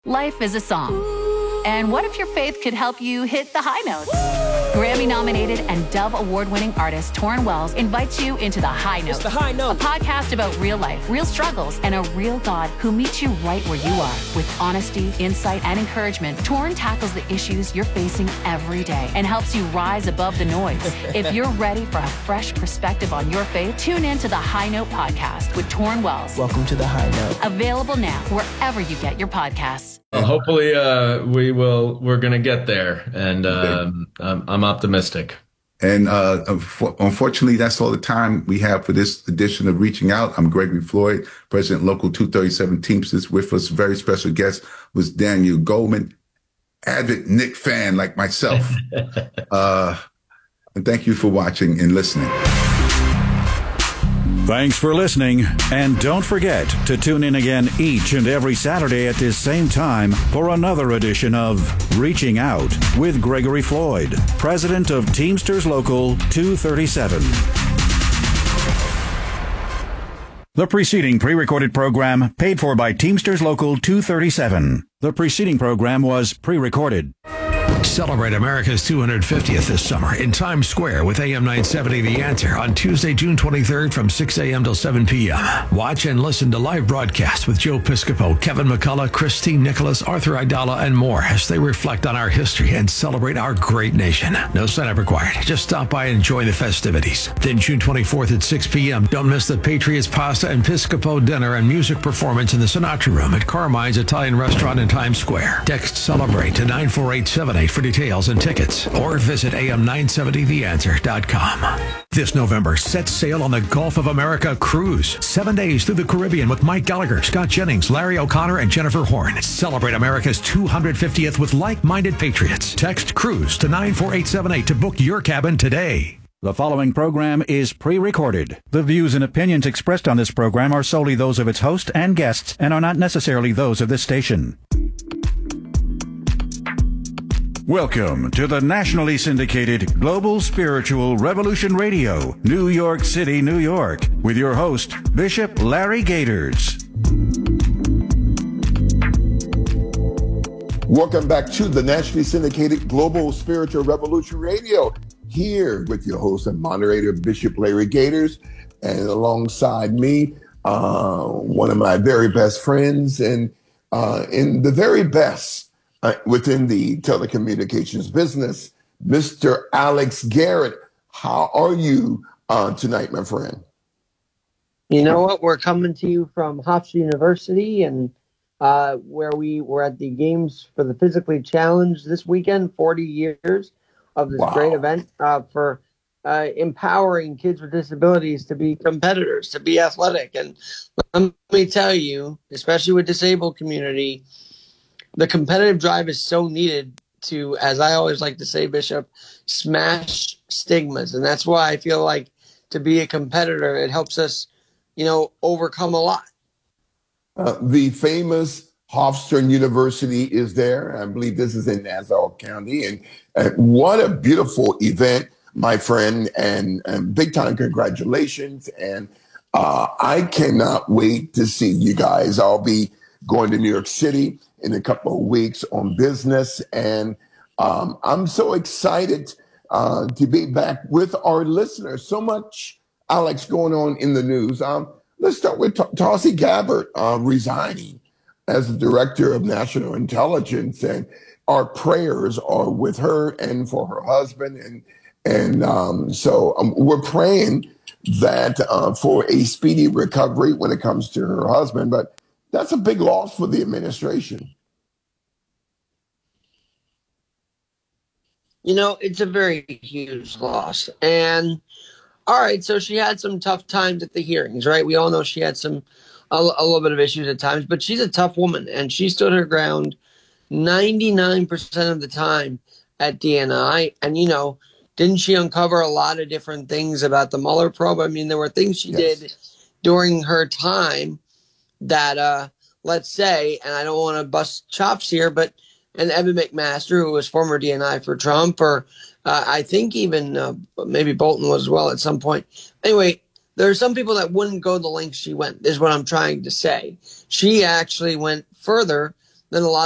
Life is a song. And what if your faith could help you hit the high notes? Grammy-nominated and Dove Award-winning artist Torrin Wells invites you into The High Note. It's The High Note. A podcast about real life, real struggles, and a real God who meets you right where you are. With honesty, insight, and encouragement, Torrin tackles the issues you're facing every day and helps you rise above the noise. If you're ready for a fresh perspective on your faith, tune in to The High Note podcast with Torrin Wells. Welcome to The High Note. Available now wherever you get your podcasts. Hopefully, we're going to get there, and I'm optimistic. And unfortunately, that's all the time we have for this edition of Reaching Out. I'm Gregory Floyd, President Local 237 Teamsters. With us, very special guest was Daniel Goldman, avid Knick fan like myself. And thank you for watching and listening. Thanks for listening, and don't forget to tune in again each and every Saturday at this same time for another edition of Reaching Out with Gregory Floyd, President of Teamsters Local 237. The preceding pre-recorded program paid for by Teamsters Local 237. The preceding program was pre-recorded. Celebrate America's 250th this summer in Times Square with AM 970 The Answer on Tuesday, June 23rd from 6 a.m. till 7 p.m. Watch and listen to live broadcasts with Joe Piscopo, Kevin McCullough, Christine Nicholas, Arthur Aidala, and more as they reflect on our history and celebrate our great nation. No sign-up required. Just stop by and enjoy the festivities. Then June 24th at 6 p.m. Don't miss the Patriots Pasta and Piscopo dinner and music performance in the Sinatra Room at Carmine's Italian Restaurant in Times Square. Text CELEBRATE to 94878 for details and tickets, or visit am970theanswer.com. This November, set sail on the Gulf of America cruise. 7 days through the Caribbean with Mike Gallagher, Scott Jennings, Larry O'Connor, and Jennifer Horn. Celebrate America's 250th with like-minded patriots. Text CRUISE to 94878 to book your cabin today. The following program is pre-recorded. The views and opinions expressed on this program are solely those of its host and guests and are not necessarily those of this station. Welcome to the nationally syndicated Global Spiritual Revolution Radio, New York City, New York, with your host, Bishop Larry Gators. Welcome back to the nationally syndicated Global Spiritual Revolution Radio, here with your host and moderator, Bishop Larry Gators, and alongside me, one of my very best friends, and in the very best within the telecommunications business, Mr. Alex Garrett. How are you tonight, my friend? You know what? We're coming to you from Hofstra University, and where we were at the games for the Physically Challenged this weekend, 40 years of this great event for empowering kids with disabilities to be competitors, to be athletic. And let me tell you, especially with disabled community, the competitive drive is so needed to, as I always like to say, Bishop, smash stigmas. And that's why I feel like to be a competitor, it helps us, overcome a lot. The famous Hofstra University is there. I believe this is in Nassau County. And what a beautiful event, my friend, and big time congratulations. And I cannot wait to see you guys. I'll be going to New York City in a couple of weeks on business. And I'm so excited to be back with our listeners. So much, Alex, going on in the news. Let's start with Tulsi Gabbard resigning as the Director of National Intelligence. And our prayers are with her and for her husband. So we're praying that for a speedy recovery when it comes to her husband. But that's a big loss for the administration. It's a very huge loss. And all right, so she had some tough times at the hearings, right? We all know she had a little bit of issues at times, but she's a tough woman, and she stood her ground 99% of the time at DNI. And, didn't she uncover a lot of different things about the Mueller probe? I mean, there were things she did during her time that, let's say, and I don't want to bust chops here, but and Evan McMaster, who was former DNI for Trump, or I think even maybe Bolton was as well at some point. Anyway, there are some people that wouldn't go the lengths she went, is what I'm trying to say. She actually went further than a lot